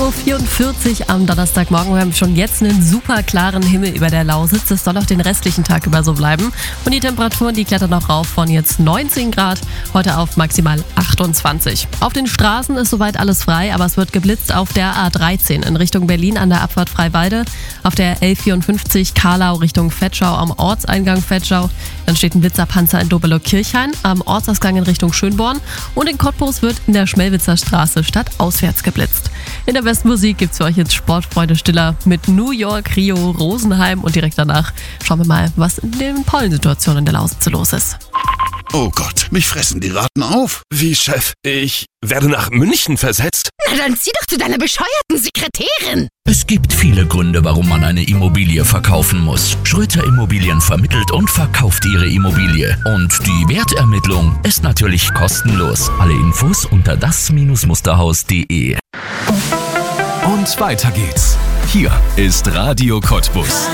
8.44 Uhr am Donnerstagmorgen. Wir haben schon jetzt einen super klaren Himmel über der Lausitz. Das soll auch den restlichen Tag über so bleiben. Und die Temperaturen, die klettern noch rauf von jetzt 19 Grad, heute auf maximal 28. Auf den Straßen ist soweit alles frei, aber es wird geblitzt auf der A13 in Richtung Berlin an der Abfahrt Freiwalde, auf der L54 Karlau Richtung Vetschau am Ortseingang Vetschau. Dann steht ein Blitzerpanzer in Dobelow-Kirchhain am Ortsausgang in Richtung Schönborn. Und in Cottbus wird in der Schmelwitzer Straße stadtauswärts geblitzt. In der besten Musik gibt's für euch jetzt Sportfreunde Stiller mit New York, Rio, Rosenheim und direkt danach schauen wir mal, was in den Pollensituationen in der Lausitz los ist. Oh Gott, mich fressen die Ratten auf. Wie, Chef? Ich werde nach München versetzt? Na dann zieh doch zu deiner bescheuerten Sekretärin. Es gibt viele Gründe, warum man eine Immobilie verkaufen muss. Schröter Immobilien vermittelt und verkauft ihre Immobilie. Und die Wertermittlung ist natürlich kostenlos. Alle Infos unter das-musterhaus.de. Und weiter geht's. Hier ist Radio Cottbus.